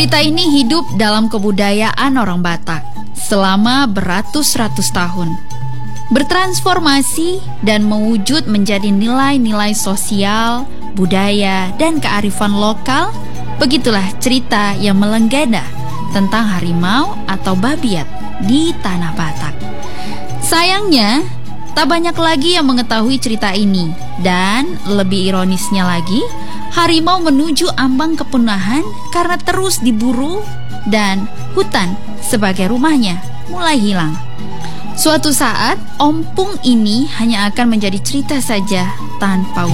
Cerita ini hidup dalam kebudayaan orang Batak selama beratus-ratus tahun, bertransformasi dan mewujud menjadi nilai-nilai sosial, budaya, dan kearifan lokal. Begitulah cerita yang melenggana tentang harimau atau babiat di tanah Batak. Sayangnya, tak banyak lagi yang mengetahui cerita ini. Dan lebih ironisnya lagi, harimau menuju ambang kepunahan karena terus diburu dan hutan sebagai rumahnya mulai hilang. Suatu saat, ompung ini hanya akan menjadi cerita saja tanpa